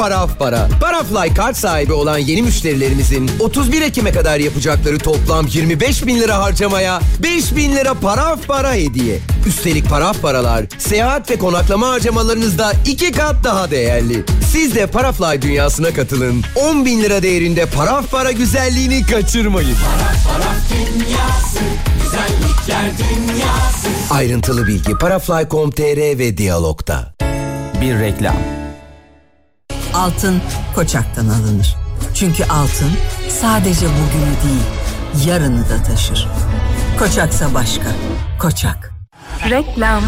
Paraf Para. Parafly kart sahibi olan yeni müşterilerimizin 31 Ekim'e kadar yapacakları toplam 25 bin lira harcamaya 5 bin lira Paraf Para hediye. Üstelik Paraf Paralar seyahat ve konaklama harcamalarınızda 2 kat daha değerli. Siz de Parafly dünyasına katılın. 10 bin lira değerinde Paraf Para güzelliğini kaçırmayın. Paraf dünyası, güzellikler dünyası. Ayrıntılı bilgi parafly.com.tr ve Diyalog'da. Bir reklam. Altın Koçak'tan alınır. Çünkü altın sadece bugünü değil, yarını da taşır. Koçaksa başka. Koçak. Reklam.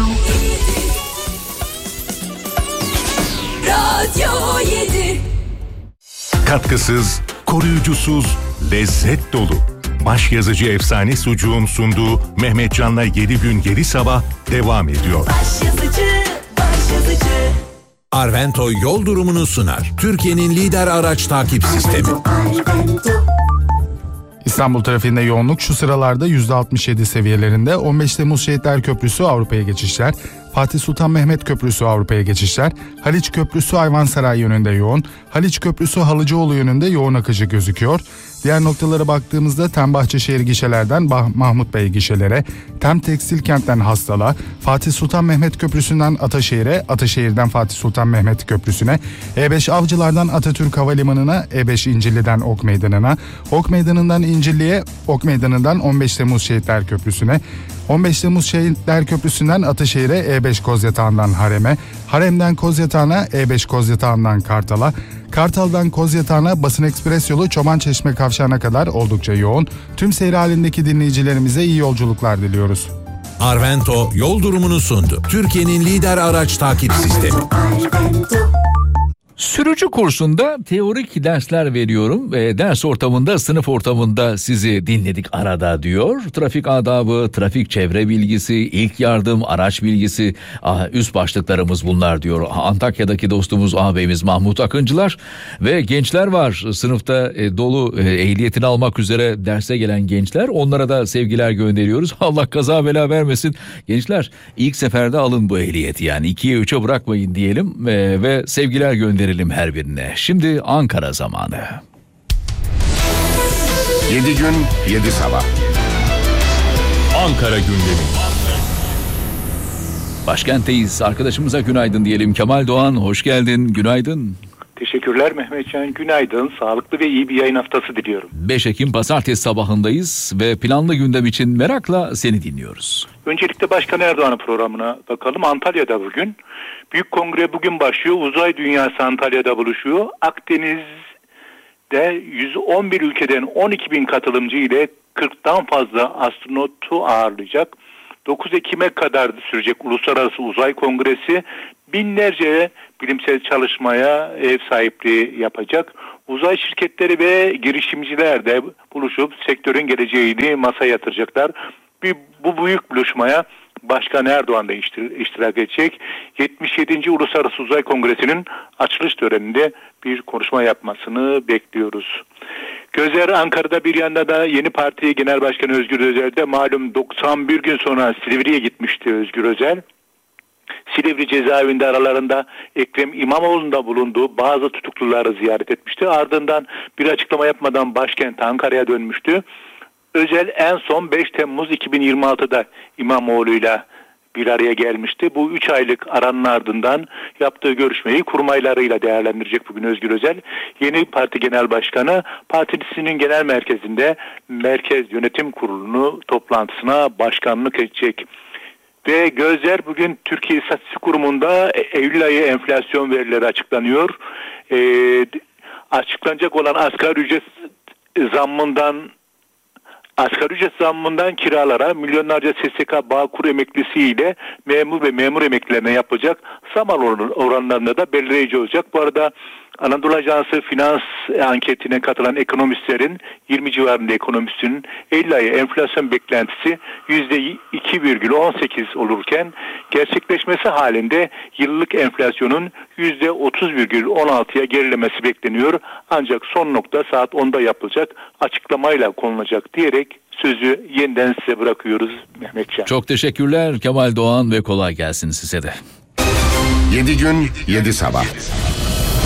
Radyo 7. Katkısız, koruyucusuz, lezzet dolu. Başyazıcı efsane sucuğun sunduğu Mehmetcan'la 7 gün 7 sabah devam ediyor. Başyazıcı. Arvento yol durumunu sunar. Türkiye'nin lider araç takip sistemi. İstanbul trafiğinde yoğunluk şu sıralarda %67 seviyelerinde. 15 Temmuz Şehitler Köprüsü Avrupa'ya geçişler. Fatih Sultan Mehmet Köprüsü Avrupa'ya geçişler. Haliç Köprüsü Ayvansaray yönünde yoğun. Haliç Köprüsü Halıcıoğlu yönünde yoğun akıcı gözüküyor. Diğer noktalara baktığımızda Tem Bahçeşehir gişelerden Mahmut Bey gişelere, Tem Tekstil Kent'ten Hastal'a, Fatih Sultan Mehmet Köprüsü'nden Ataşehir'e, Ataşehir'den Fatih Sultan Mehmet Köprüsü'ne, E5 Avcılar'dan Atatürk Havalimanı'na, E5 İncilli'den Ok Meydanı'na, Ok Meydanı'ndan İncilli'ye, Ok Meydanı'ndan 15 Temmuz Şehitler Köprüsü'ne, 15 Temmuz Şehitler Köprüsü'nden Ataşehir'e, E5 Kozyatağı'ndan Harem'e, Harem'den Kozyatağı'na, E5 Kozyatağı'ndan Kartal'a, Kartal'dan Kozyatağı'na Basın Ekspres yolu Çobançeşme Kavşağı'na kadar oldukça yoğun. Tüm seyir halindeki dinleyicilerimize iyi yolculuklar diliyoruz. Arvento yol durumunu sundu. Türkiye'nin lider araç takip sistemi. Sürücü kursunda teorik dersler veriyorum. Ders ortamında, sınıf ortamında sizi dinledik arada diyor. Trafik adabı, trafik çevre bilgisi, ilk yardım, araç bilgisi, üst başlıklarımız bunlar diyor. Antakya'daki dostumuz ağabeyimiz Mahmut Akıncılar ve gençler var. Sınıfta dolu ehliyetini almak üzere derse gelen gençler. Onlara da sevgiler gönderiyoruz. Allah kaza bela vermesin. Gençler ilk seferde alın bu ehliyeti, yani 2'ye 3'e bırakmayın diyelim ve sevgiler gönderelim her birine. Şimdi Ankara zamanı. 7 gün 7 sabah. Ankara gündemi. Başkentteyiz. Arkadaşımıza günaydın diyelim. Kemal Doğan, hoş geldin. Günaydın. Teşekkürler Mehmetcan. Günaydın. Sağlıklı ve iyi bir yayın haftası diliyorum. 5 Ekim Pazartesi sabahındayız ve planlı gündem için merakla seni dinliyoruz. Öncelikle Başkan Erdoğan'ın programına bakalım. Antalya'da bugün. Büyük Kongre bugün başlıyor. Uzay dünyası Antalya'da buluşuyor. Akdeniz'de 111 ülkeden 12 bin katılımcı ile 40'tan fazla astronotu ağırlayacak. 9 Ekim'e kadar sürecek Uluslararası Uzay Kongresi binlerce bilimsel çalışmaya ev sahipliği yapacak. Uzay şirketleri ve girişimciler de buluşup sektörün geleceğini masaya yatıracaklar. Bu büyük buluşmaya Başkan Erdoğan da iştirak edecek. 77. Uluslararası Uzay Kongresi'nin açılış töreninde bir konuşma yapmasını bekliyoruz. Gözler Ankara'da, bir yanda da yeni parti Genel Başkanı Özgür Özel de malum 91 gün sonra Silivri'ye gitmişti Özgür Özel. Silivri cezaevinde aralarında Ekrem İmamoğlu'nun da bulunduğu bazı tutukluları ziyaret etmişti. Ardından bir açıklama yapmadan başkent Ankara'ya dönmüştü. Özel en son 5 Temmuz 2026'da İmamoğlu'yla bir araya gelmişti. Bu 3 aylık aranın ardından yaptığı görüşmeyi kurmaylarıyla değerlendirecek bugün Özgür Özel. Yeni parti genel başkanı partisinin genel merkezinde Merkez Yönetim Kurulu'nu toplantısına başkanlık edecek. Ve gözler bugün Türkiye İstatistik Kurumu'nda Eylül ayı enflasyon verileri açıklanıyor. Açıklanacak olan asgari ücret zammından kiralara, milyonlarca SSK Bağkur emeklisiyle memur ve memur emeklilerine yapacak zam oranlarında da belirleyici olacak. Bu arada Anadolu Ajansı finans anketine katılan ekonomistlerin 20 civarında ekonomistin Eylül ayı enflasyon beklentisi %2,18 olurken gerçekleşmesi halinde yıllık enflasyonun %30,16'ya gerilemesi bekleniyor. Ancak son nokta saat 10'da yapılacak açıklamayla konulacak diyerek sözü yeniden size bırakıyoruz Mehmetcan. Çok teşekkürler Kemal Doğan ve kolay gelsin size de. 7 gün 7 sabah.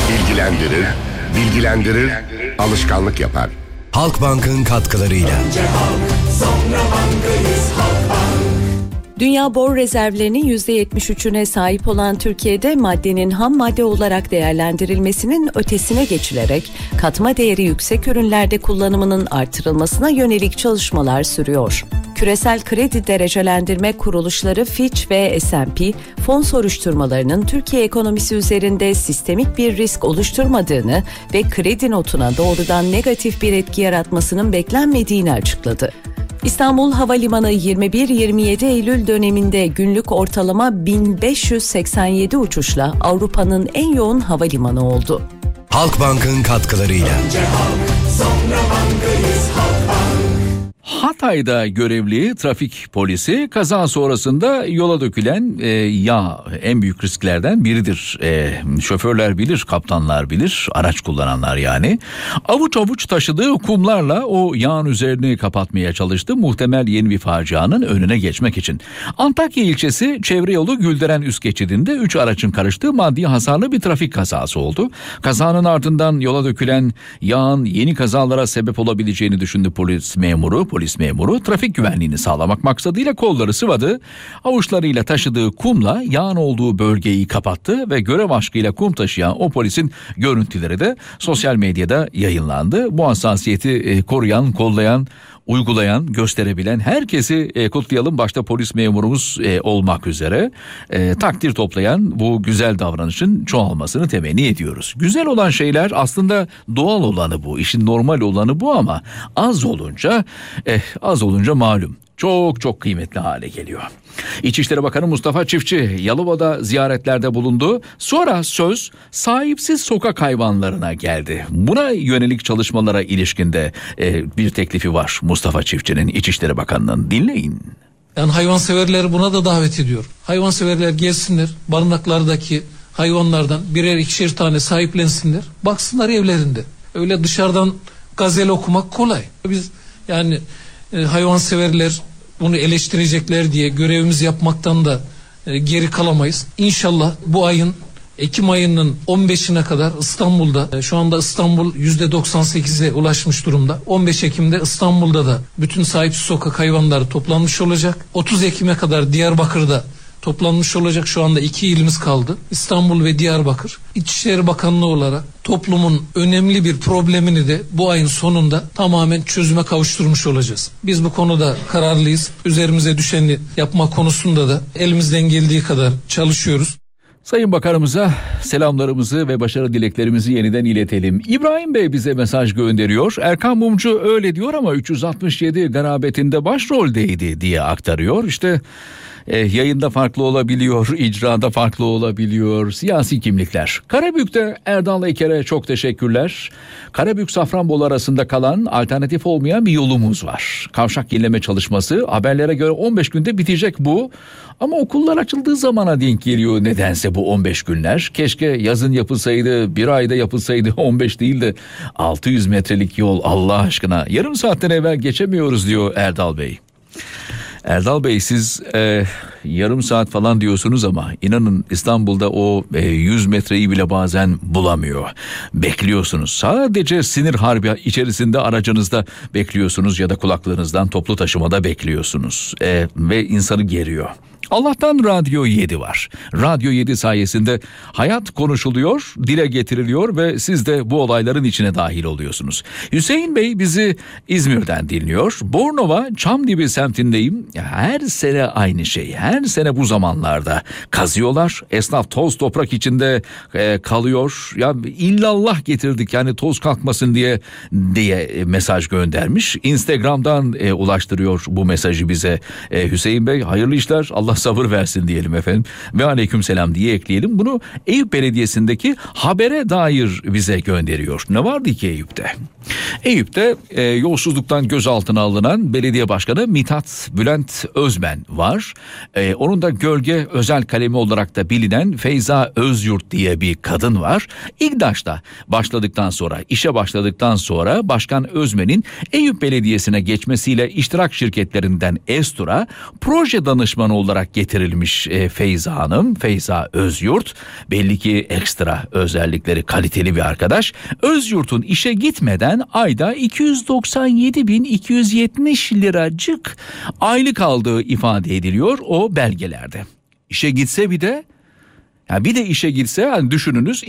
Bilgilendirir, alışkanlık yapar. Halkbank'ın katkılarıyla. Sonra bankayız Halkbank. Dünya bor rezervlerinin %73'üne sahip olan Türkiye'de maddenin ham madde olarak değerlendirilmesinin ötesine geçilerek katma değeri yüksek ürünlerde kullanımının artırılmasına yönelik çalışmalar sürüyor. Küresel kredi derecelendirme kuruluşları Fitch ve S&P, fon soruşturmalarının Türkiye ekonomisi üzerinde sistemik bir risk oluşturmadığını ve kredi notuna doğrudan negatif bir etki yaratmasının beklenmediğini açıkladı. İstanbul Havalimanı 21-27 Eylül döneminde günlük ortalama 1587 uçuşla Avrupa'nın en yoğun havalimanı oldu. Halkbank'ın katkılarıyla. Sonra bankayız Halkbank. Hatay'da görevli trafik polisi kaza sonrasında yola dökülen yağ en büyük risklerden biridir. Şoförler bilir, kaptanlar bilir, araç kullananlar yani. Avuç avuç taşıdığı kumlarla o yağın üzerini kapatmaya çalıştı. Muhtemel yeni bir facianın önüne geçmek için. Antakya ilçesi çevre yolu Gülderen üst geçidinde 3 aracın karıştığı maddi hasarlı bir trafik kazası oldu. Kazanın ardından yola dökülen yağın yeni kazalara sebep olabileceğini düşündü polis memuru trafik güvenliğini sağlamak maksadıyla kolları sıvadı. Avuçlarıyla taşıdığı kumla yağın olduğu bölgeyi kapattı ve görev aşkıyla kum taşıyan o polisin görüntüleri de sosyal medyada yayınlandı. Bu hassasiyeti koruyan, kollayan, uygulayan, gösterebilen herkesi kutlayalım. Başta polis memurumuz olmak üzere takdir toplayan bu güzel davranışın çoğalmasını temenni ediyoruz. Güzel olan şeyler aslında doğal olanı bu, işin normal olanı bu ama az olunca malum. Çok kıymetli hale geliyor. İçişleri Bakanı Mustafa Çiftçi Yalova'da ziyaretlerde bulundu. Sonra söz sahipsiz sokak hayvanlarına geldi. Buna yönelik çalışmalara ilişkinde bir teklifi var Mustafa Çiftçi'nin, İçişleri Bakanı'nın. Dinleyin. Yani hayvanseverleri buna da davet ediyor. Hayvanseverler gelsinler, barınaklardaki hayvanlardan birer ikişer tane sahiplensinler. Baksınlar evlerinde. Öyle dışarıdan gazel okumak kolay. Biz yani hayvanseverler bunu eleştirecekler diye görevimizi yapmaktan da geri kalamayız. İnşallah bu ayın Ekim ayının 15'ine kadar İstanbul'da, şu anda İstanbul %98'e ulaşmış durumda. 15 Ekim'de İstanbul'da da bütün sahipsiz sokak hayvanları toplanmış olacak. 30 Ekim'e kadar Diyarbakır'da toplanmış olacak. Şu anda 2 ilimiz kaldı. İstanbul ve Diyarbakır. İçişleri Bakanlığı olarak toplumun önemli bir problemini de bu ayın sonunda tamamen çözüme kavuşturmuş olacağız. Biz bu konuda kararlıyız. Üzerimize düşeni yapma konusunda da elimizden geldiği kadar çalışıyoruz. Sayın Bakanımıza selamlarımızı ve başarı dileklerimizi yeniden iletelim. İbrahim Bey bize mesaj gönderiyor. Erkan Mumcu öyle diyor ama 367 garabetinde başroldeydi diye aktarıyor. İşte yayında farklı olabiliyor, icrada farklı olabiliyor, siyasi kimlikler. Karabük'te Erdal Eker'e çok teşekkürler. Karabük-Safranbolu arasında kalan alternatif olmayan bir yolumuz var. Kavşak yenileme çalışması haberlere göre 15 günde bitecek bu. Ama okullar açıldığı zamana denk geliyor nedense bu 15 günler. Keşke yazın yapılsaydı, bir ayda yapılsaydı, 15 değil de 600 metrelik yol Allah aşkına. Yarım saatten evvel geçemiyoruz diyor Erdal Bey. Erdal Bey siz yarım saat falan diyorsunuz ama inanın İstanbul'da o 100 metreyi bile bazen bulamıyor. Bekliyorsunuz. Sadece sinir harbi içerisinde aracınızda bekliyorsunuz ya da kulaklığınızdan toplu taşımada bekliyorsunuz. Ve insanı geriyor. Allah'tan Radyo 7 var. Radyo 7 sayesinde hayat konuşuluyor, dile getiriliyor ve siz de bu olayların içine dahil oluyorsunuz. Hüseyin Bey bizi İzmir'den dinliyor. Bornova Çamdibi semtindeyim. Her sene aynı şey. Her sene bu zamanlarda kazıyorlar. Esnaf toz toprak içinde kalıyor. Ya illallah getirdik yani toz kalkmasın diye mesaj göndermiş. Instagram'dan ulaştırıyor bu mesajı bize. Hüseyin Bey hayırlı işler. Allah sabır versin diyelim efendim. Ve aleykümselam diye ekleyelim. Bunu Eyüp Belediyesi'ndeki habere dair bize gönderiyor. Ne vardı ki Eyüp'te? Eyüp'te yolsuzluktan gözaltına alınan belediye başkanı Mithat Bülent Özmen var. Onun da gölge özel kalemi olarak da bilinen Feyza Özyurt diye bir kadın var. İGDAŞ'ta işe başladıktan sonra Başkan Özmen'in Eyüp Belediyesi'ne geçmesiyle iştirak şirketlerinden Estur'a proje danışmanı olarak olarak getirilmiş Feyza Hanım, Feyza Özyurt. Belli ki ekstra özellikleri kaliteli bir arkadaş. Özyurt'un işe gitmeden ayda 297.270 liracık aylık aldığı ifade ediliyor o belgelerde. İşe gitse bir de işe gitse hani düşününüz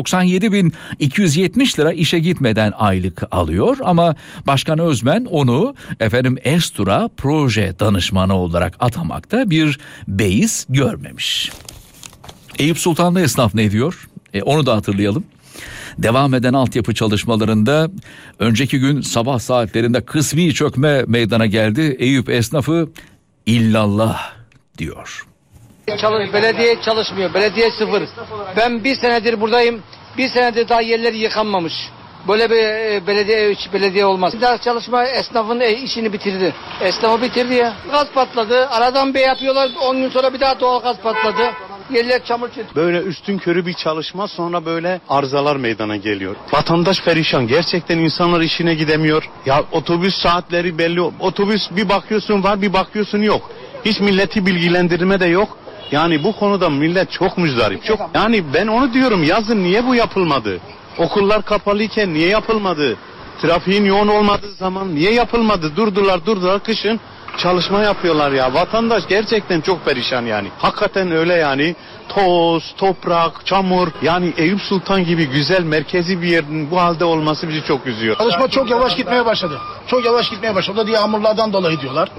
297.270 lira işe gitmeden aylık alıyor ama Başkan Özmen onu Estura proje danışmanı olarak atamakta bir beis görmemiş. Eyüp Sultanlı esnaf ne diyor? Onu da hatırlayalım. Devam eden altyapı çalışmalarında önceki gün sabah saatlerinde kısmi çökme meydana geldi. Eyüp esnafı illallah diyor. Belediye çalışmıyor. Belediye sıfır. Ben bir senedir buradayım. Bir senedir daha yerleri yıkanmamış. Böyle bir belediye olmaz. Bir daha çalışma esnafın işini bitirdi. Esnafı bitirdi ya. Gaz patladı. Aradan bey yapıyorlar. 10 gün sonra bir daha doğal gaz patladı. Yerler çamur çöktü. Böyle üstünkörü bir çalışma sonra böyle arızalar meydana geliyor. Vatandaş perişan. Gerçekten insanlar işine gidemiyor. Ya otobüs saatleri belli. Otobüs bir bakıyorsun var bir bakıyorsun yok. Hiç milleti bilgilendirme de yok. Yani bu konuda millet çok muzdarip. Yani ben onu diyorum, yazın niye bu yapılmadı? Okullar kapalıyken niye yapılmadı? Trafiğin yoğun olmadığı zaman niye yapılmadı? Durdular kışın çalışma yapıyorlar ya. Vatandaş gerçekten çok perişan yani. Hakikaten öyle yani. Toz, toprak, çamur. Yani Eyüp Sultan gibi güzel merkezi bir yerin bu halde olması bizi çok üzüyor. Çalışma çok yavaş gitmeye başladı. O da yağmurlardan dolayı diyorlar.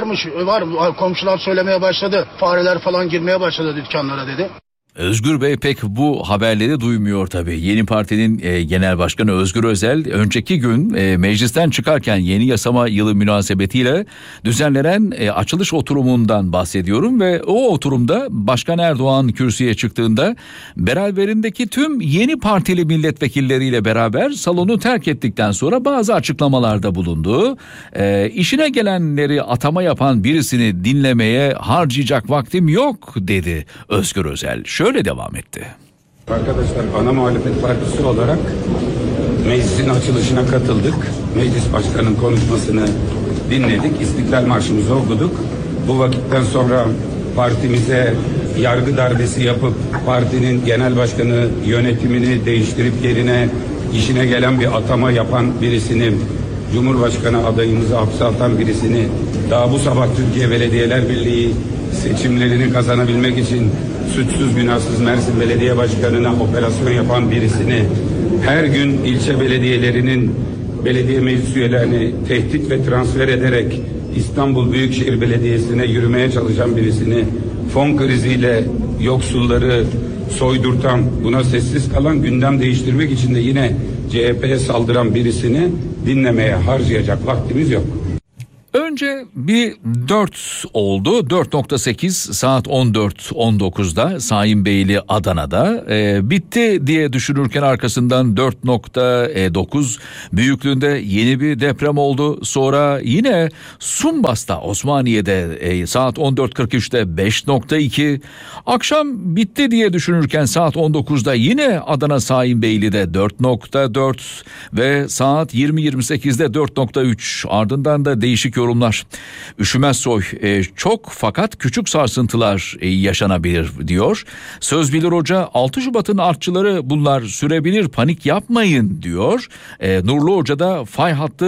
Var komşular söylemeye başladı. Fareler falan girmeye başladı dükkanlara dedi. Özgür Bey pek bu haberleri duymuyor tabii. Yeni Parti'nin Genel Başkanı Özgür Özel önceki gün meclisten çıkarken yeni yasama yılı münasebetiyle düzenlenen açılış oturumundan bahsediyorum ve o oturumda Başkan Erdoğan kürsüye çıktığında beraberindeki tüm yeni partili milletvekilleriyle beraber salonu terk ettikten sonra bazı açıklamalarda bulundu. İşine gelenleri atama yapan birisini dinlemeye harcayacak vaktim yok dedi Özgür Özel. Şöyle devam etti. Arkadaşlar, ana muhalefet partisi olarak meclisin açılışına katıldık. Meclis başkanının konuşmasını dinledik. İstiklal Marşımızı okuduk. Bu vakitten sonra partimize yargı darbesi yapıp partinin genel başkanı yönetimini değiştirip yerine işine gelen bir atama yapan birisini, Cumhurbaşkanı adayımızı hapse atan birisini, daha bu sabah Türkiye Belediyeler Birliği seçimlerini kazanabilmek için suçsuz günahsız Mersin Belediye Başkanı'na operasyon yapan birisini, her gün ilçe belediyelerinin belediye meclis üyelerini tehdit ve transfer ederek İstanbul Büyükşehir Belediyesi'ne yürümeye çalışan birisini, fon kriziyle yoksulları soydurtan, buna sessiz kalan, gündem değiştirmek için de yine CHP'ye saldıran birisini dinlemeye harcayacak vaktimiz yok. Önce bir 4 oldu. 4.8 saat 14.19'da Sayınbeyli Adana'da bitti diye düşünürken arkasından 4.9 büyüklüğünde yeni bir deprem oldu. Sonra yine Sumbas'ta Osmaniye'de saat 14.43'te 5.2, akşam bitti diye düşünürken saat 19'da yine Adana Sayınbeyli'de 4.4 ve saat 20.28'de 4.3, ardından da değişik yorumlar. Üşümez soy çok fakat küçük sarsıntılar yaşanabilir diyor. Söz bilir hoca, 6 Şubat'ın artçıları bunlar, sürebilir, panik yapmayın diyor. Nurlu Hoca da fay hattı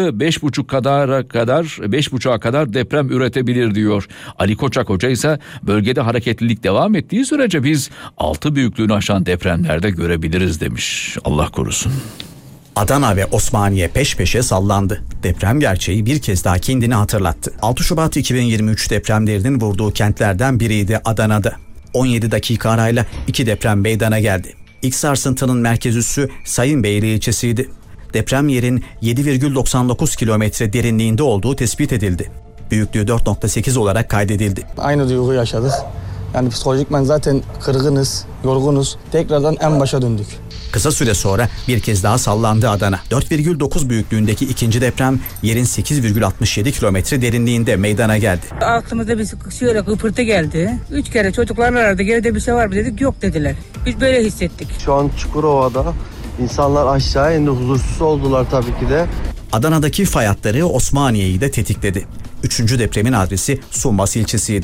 5.5'a kadar deprem üretebilir diyor. Ali Koçak Hoca ise bölgede hareketlilik devam ettiği sürece biz 6 büyüklüğünü aşan depremlerde görebiliriz demiş. Allah korusun. Adana ve Osmaniye peş peşe sallandı. Deprem gerçeği bir kez daha kendini hatırlattı. 6 Şubat 2023 depremlerinin vurduğu kentlerden biriydi Adana'da. 17 dakika arayla 2 deprem meydana geldi. İlk sarsıntının merkez üssü Sayınbeyli ilçesiydi. Deprem yerin 7,99 kilometre derinliğinde olduğu tespit edildi. Büyüklüğü 4.8 olarak kaydedildi. Aynı duyguyu yaşadık. Yani psikolojikmen zaten kırgınız, yorgunuz. Tekrardan en başa döndük. Kısa süre sonra bir kez daha sallandı Adana. 4,9 büyüklüğündeki ikinci deprem yerin 8,67 kilometre derinliğinde meydana geldi. Aklımıza bir şöyle kıpırtı geldi. 3 kere çocuklarla aradı, geride bir şey var mı dedik, yok dediler. Biz böyle hissettik. Şu an Çukurova'da insanlar aşağı indi, huzursuz oldular tabii ki de. Adana'daki fay hatları Osmaniye'yi de tetikledi. 3. depremin adresi Sumbas ilçesiydi.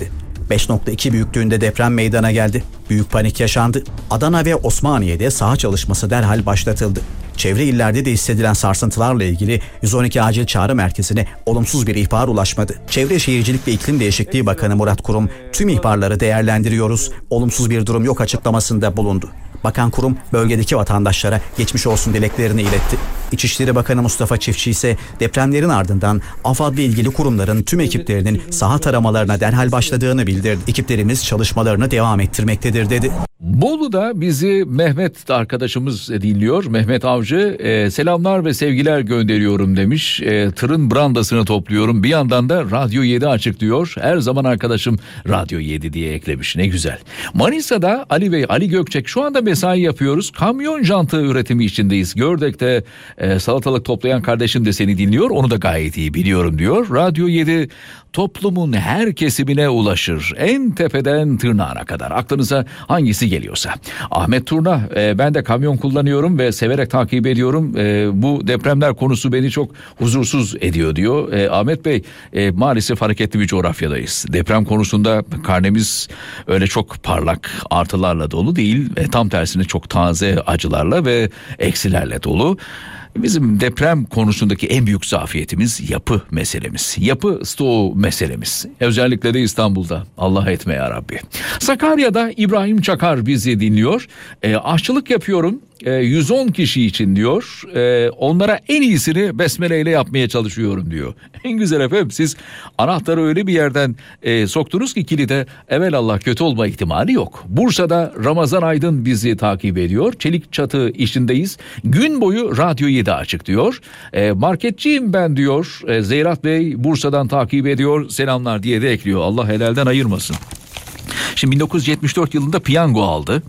5.2 büyüklüğünde deprem meydana geldi. Büyük panik yaşandı. Adana ve Osmaniye'de saha çalışması derhal başlatıldı. Çevre illerde de hissedilen sarsıntılarla ilgili 112 acil çağrı merkezine olumsuz bir ihbar ulaşmadı. Çevre Şehircilik ve İklim Değişikliği Bakanı Murat Kurum, tüm ihbarları değerlendiriyoruz, olumsuz bir durum yok açıklamasında bulundu. Bakan Kurum bölgedeki vatandaşlara geçmiş olsun dileklerini iletti. İçişleri Bakanı Mustafa Çiftçi ise depremlerin ardından AFAD'la ilgili kurumların tüm ekiplerinin saha taramalarına derhal başladığını bildirdi. Ekiplerimiz çalışmalarını devam ettirmektedir dedi. Bolu'da bizi Mehmet arkadaşımız dinliyor. Mehmet Avcı selamlar ve sevgiler gönderiyorum demiş. Tırın brandasını topluyorum. Bir yandan da Radyo 7 açık diyor. Her zaman arkadaşım Radyo 7 diye eklemiş. Ne güzel. Manisa'da Ali Bey, Ali Gökçek şu anda mesai yapıyoruz. Kamyon jantı üretimi içindeyiz. Gördek'te salatalık toplayan kardeşim de seni dinliyor. Onu da gayet iyi biliyorum diyor. Radyo 7 toplumun her kesimine ulaşır. En tepeden tırnağına kadar. Aklınıza hangisi geliyorsa. Ahmet Turna, ben de kamyon kullanıyorum ve severek takip ediyorum. Bu depremler konusu beni çok huzursuz ediyor diyor. Ahmet Bey, maalesef hareketli bir coğrafyadayız. Deprem konusunda karnemiz öyle çok parlak artılarla dolu değil. Tam tersine çok taze acılarla ve eksilerle dolu. Bizim deprem konusundaki en büyük zafiyetimiz yapı meselemiz. Yapı stoğu meselemiz. Özellikle de İstanbul'da. Allah etme ya Rabbi. Sakarya'da İbrahim Çakar bizi dinliyor. Aşçılık yapıyorum. 110 kişi için diyor. Onlara en iyisini besmele ile yapmaya çalışıyorum diyor. En güzel efendim, siz anahtarı öyle bir yerden soktunuz ki kilide evelallah kötü olma ihtimali yok. Bursa'da Ramazan Aydın bizi takip ediyor. Çelik Çatı işindeyiz. Gün boyu Radyo 7 açık diyor. Marketçiyim ben diyor. Zeyrat Bey Bursa'dan takip ediyor. Selamlar diye de ekliyor. Allah helalden ayırmasın. Şimdi 1974 yılında piyango aldı.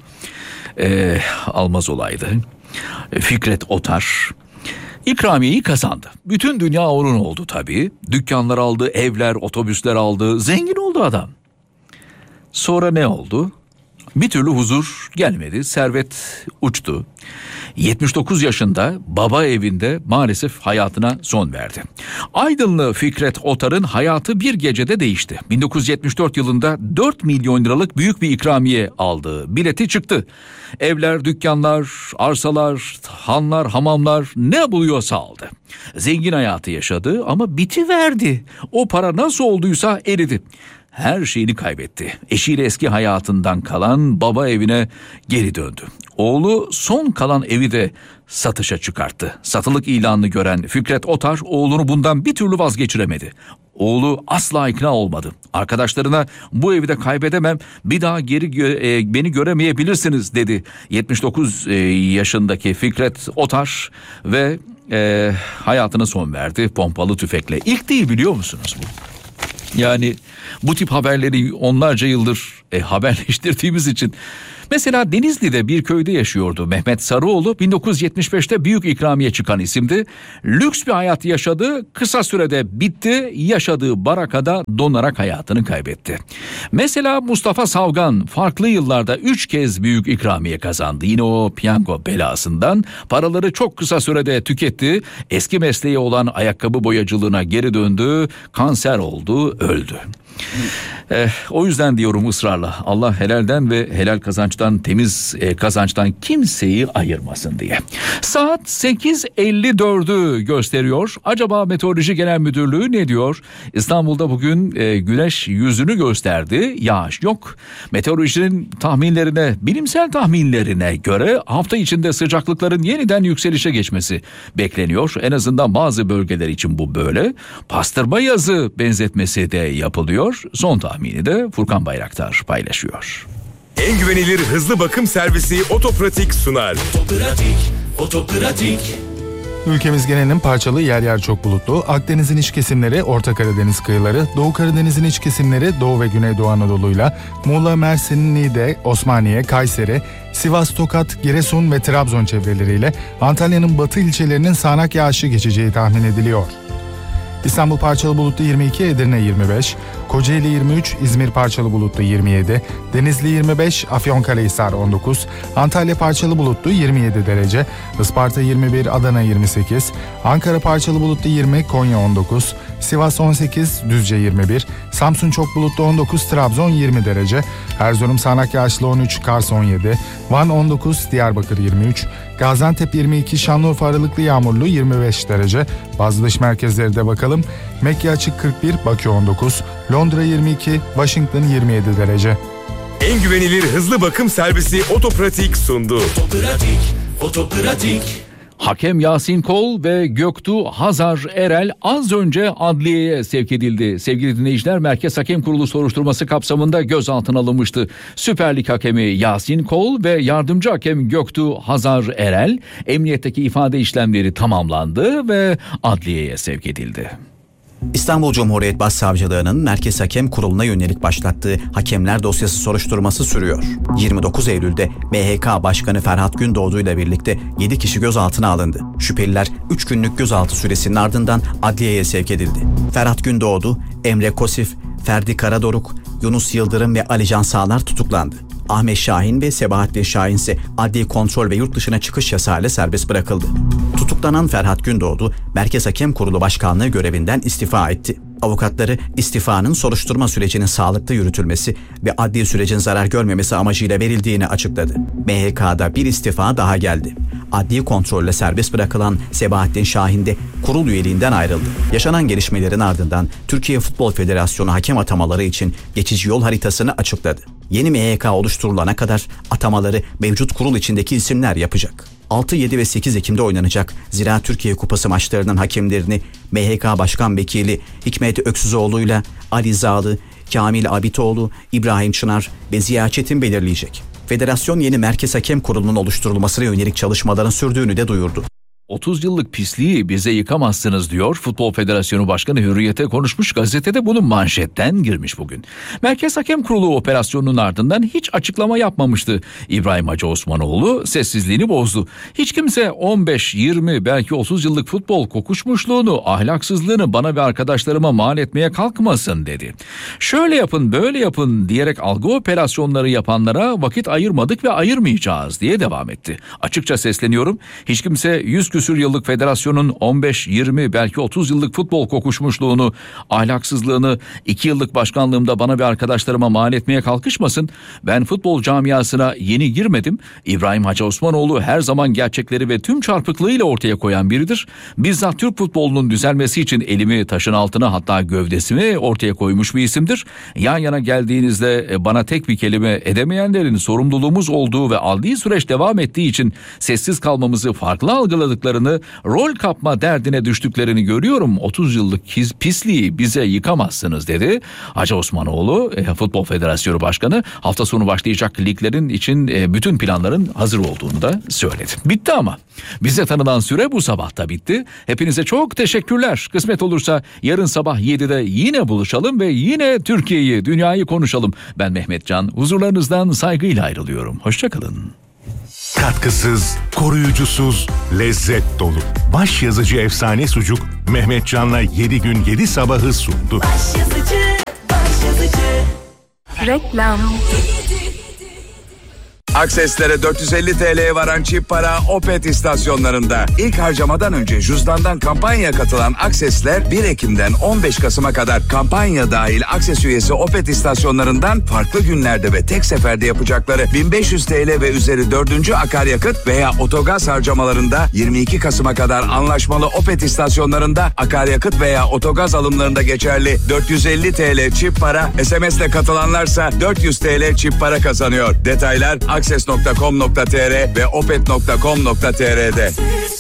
Almaz olaydı. Fikret Otar ikramiyeyi kazandı. Bütün dünya onun oldu tabii. Dükkanlar aldı, evler, otobüsler aldı. Zengin oldu adam. Sonra ne oldu? Bir türlü huzur gelmedi. Servet uçtu. 79 yaşında baba evinde maalesef hayatına son verdi. Aydınlı Fikret Otar'ın hayatı bir gecede değişti. 1974 yılında 4 milyon liralık büyük bir ikramiye aldı. Bileti çıktı. Evler, dükkanlar, arsalar, hanlar, hamamlar ne buluyorsa aldı. Zengin hayatı yaşadı ama bitiverdi. O para nasıl olduysa eridi. Her şeyini kaybetti. Eşiyle eski hayatından kalan baba evine geri döndü. Oğlu son kalan evi de satışa çıkarttı. Satılık ilanını gören Fikret Otar oğlunu bundan bir türlü vazgeçiremedi. Oğlu asla ikna olmadı. Arkadaşlarına bu evi de kaybedemem, bir daha beni göremeyebilirsiniz dedi. 79 yaşındaki Fikret Otar ve hayatına son verdi pompalı tüfekle. İlk değil, biliyor musunuz bu? Yani bu tip haberleri onlarca yıldır haberleştirdiğimiz için. Mesela Denizli'de bir köyde yaşıyordu Mehmet Sarıoğlu. 1975'te büyük ikramiye çıkan isimdi. Lüks bir hayat yaşadı. Kısa sürede bitti. Yaşadığı barakada donarak hayatını kaybetti. Mesela Mustafa Savgan farklı yıllarda 3 kez büyük ikramiye kazandı. Yine o piyango belasından. Paraları çok kısa sürede tüketti. Eski mesleği olan ayakkabı boyacılığına geri döndü. Kanser oldu, öldü. O yüzden diyorum ısrarla, Allah helalden ve helal kazançtan, temiz kazançtan kimseyi ayırmasın diye. Saat 8.54'ü gösteriyor. Acaba Meteoroloji Genel Müdürlüğü ne diyor? İstanbul'da bugün güneş yüzünü gösterdi. Yağış yok. Meteorolojinin tahminlerine, bilimsel tahminlerine göre hafta içinde sıcaklıkların yeniden yükselişe geçmesi bekleniyor. En azından bazı bölgeler için bu böyle. Pastırma yazı benzetmesi de yapılıyor. Son tahmini de Furkan Bayraktar paylaşıyor. En güvenilir hızlı bakım servisi Otopratik sunar. Otopratik. Ülkemiz genelinin parçalı, yer yer çok bulutlu. Akdeniz'in iç kesimleri, Orta Karadeniz kıyıları, Doğu Karadeniz'in iç kesimleri Doğu ve Güneydoğu Anadolu'yla, Muğla, Mersin, Niğde, Osmaniye, Kayseri, Sivas, Tokat, Giresun ve Trabzon çevreleriyle Antalya'nın batı ilçelerinin sağanak yağışı geçeceği tahmin ediliyor. İstanbul parçalı bulutlu 22, Edirne 25, Kocaeli 23, İzmir parçalı bulutlu 27, Denizli 25, Afyonkarahisar 19, Antalya parçalı bulutlu 27 derece, Isparta 21, Adana 28, Ankara parçalı bulutlu 20, Konya 19, Sivas 18, Düzce 21, Samsun çok bulutlu 19, Trabzon 20 derece, Erzurum sağanak yağışlı 13, Kars 17, Van 19, Diyarbakır 23, Gaziantep 22, Şanlıurfa aralıklı yağmurlu 25 derece. Bazı dış merkezlere de bakalım. Mekke açık 41, Bakü 19, Londra 22, Washington 27 derece. En güvenilir hızlı bakım servisi Otopratik sundu. Otopratik. Hakem Yasin Kol ve Göktuğ Hazar Erel az önce adliyeye sevk edildi. Sevgili dinleyiciler, Merkez Hakem Kurulu soruşturması kapsamında gözaltına alınmıştı. Süper Lig hakemi Yasin Kol ve yardımcı hakem Göktuğ Hazar Erel, emniyetteki ifade işlemleri tamamlandı ve adliyeye sevk edildi. İstanbul Cumhuriyet Başsavcılığı'nın Merkez Hakem Kurulu'na yönelik başlattığı hakemler dosyası soruşturması sürüyor. 29 Eylül'de MHK Başkanı Ferhat Gündoğdu ile birlikte 7 kişi gözaltına alındı. Şüpheliler 3 günlük gözaltı süresinin ardından adliyeye sevk edildi. Ferhat Gündoğdu, Emre Kosif, Ferdi Karadoruk, Yunus Yıldırım ve Alican Sağlar tutuklandı. Ahmet Şahin ve Sebahattin Şahin ise adli kontrol ve yurt dışına çıkış yasağıyla serbest bırakıldı. Tutuklanan Ferhat Gündoğdu, Merkez Hakem Kurulu Başkanlığı görevinden istifa etti. Avukatları istifanın soruşturma sürecinin sağlıklı yürütülmesi ve adli sürecin zarar görmemesi amacıyla verildiğini açıkladı. MHK'da bir istifa daha geldi. Adli kontrolle serbest bırakılan Sebahattin Şahin de kurul üyeliğinden ayrıldı. Yaşanan gelişmelerin ardından Türkiye Futbol Federasyonu hakem atamaları için geçici yol haritasını açıkladı. Yeni MHK oluşturulana kadar atamaları mevcut kurul içindeki isimler yapacak. 6, 7 ve 8 Ekim'de oynanacak Zira Türkiye Kupası maçlarının hakemlerini MHK Başkan Vekili Hikmet Öksüzoğlu'yla Ali Zağlı, Kamil Abitoğlu, İbrahim Çınar ve Ziya Çetin belirleyecek. Federasyon yeni Merkez Hakem Kurulu'nun oluşturulmasına yönelik çalışmaların sürdüğünü de duyurdu. 30 yıllık pisliği bize yıkamazsınız diyor. Futbol Federasyonu Başkanı Hürriyet'e konuşmuş, gazetede bunun manşetten girmiş bugün. Merkez Hakem Kurulu operasyonunun ardından hiç açıklama yapmamıştı. İbrahim Hacı Osmanoğlu sessizliğini bozdu. Hiç kimse 15, 20 belki 30 yıllık futbol kokuşmuşluğunu, ahlaksızlığını bana ve arkadaşlarıma mal etmeye kalkmasın dedi. Şöyle yapın, böyle yapın diyerek algı operasyonları yapanlara vakit ayırmadık ve ayırmayacağız diye devam etti. Açıkça sesleniyorum. Hiç kimse 100 küsür yıllık federasyonun 15, 20 belki 30 yıllık futbol kokuşmuşluğunu, ahlaksızlığını 2 yıllık başkanlığımda bana ve arkadaşlarıma mal etmeye kalkışmasın. Ben futbol camiasına yeni girmedim. İbrahim Hacı Osmanoğlu her zaman gerçekleri ve tüm çarpıklığıyla ortaya koyan biridir. Bizzat Türk futbolunun düzelmesi için elimi taşın altına, hatta gövdesimi ortaya koymuş bir isimdir. Yan yana geldiğinizde bana tek bir kelime edemeyenlerin sorumluluğumuz olduğu ve adli süreç devam ettiği için sessiz kalmamızı, farklı algıladıklarını, rol kapma derdine düştüklerini görüyorum. 30 yıllık pisliği bize yıkamazsınız dedi. Hacı Osmanoğlu, Futbol Federasyonu Başkanı, hafta sonu başlayacak liglerin için bütün planların hazır olduğunu da söyledi. Bitti ama. Bize tanınan süre bu sabah da bitti. Hepinize çok teşekkürler. Kısmet olursa yarın sabah 7'de yine buluşalım ve yine Türkiye'yi, dünyayı konuşalım. Ben Mehmet Can, huzurlarınızdan saygıyla ayrılıyorum. Hoşçakalın. Katkısız, koruyucusuz, lezzet dolu. Başyazıcı efsane sucuk Mehmet Can'la 7 gün 7 sabahı sundu. Başyazıcı. Reklam. Akseslere 450 TL'ye varan çift para Opet istasyonlarında. İlk harcamadan önce cüzdandan kampanya katılan Aksesler 1 Ekim'den 15 Kasım'a kadar kampanya dahil Akses üyesi Opet istasyonlarından farklı günlerde ve tek seferde yapacakları 1500 TL ve üzeri 4. akaryakıt veya otogaz harcamalarında 22 Kasım'a kadar anlaşmalı Opet istasyonlarında akaryakıt veya otogaz alımlarında geçerli 450 TL çift para, SMS'le katılanlarsa 400 TL çift para kazanıyor. Detaylar akses.com.tr ve opet.com.tr'de.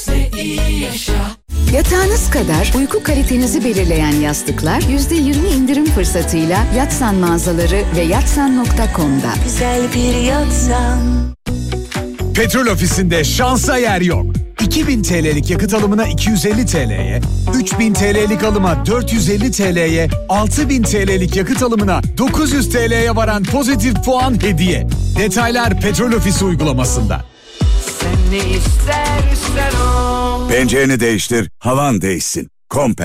Yatağınız kadar uyku kalitenizi belirleyen yastıklar %20 indirim fırsatıyla Yatsan mağazaları ve yatsan.com'da. Güzel bir yatsan. Petrol Ofisi'nde şansa yer yok. 2000 TL'lik yakıt alımına 250 TL'ye, 3000 TL'lik alıma 450 TL'ye, 6000 TL'lik yakıt alımına 900 TL'ye varan pozitif puan hediye. Detaylar Petrol Ofisi uygulamasında. Sen ne istersen o. Pencereni değiştir, havan değişsin. Kompe.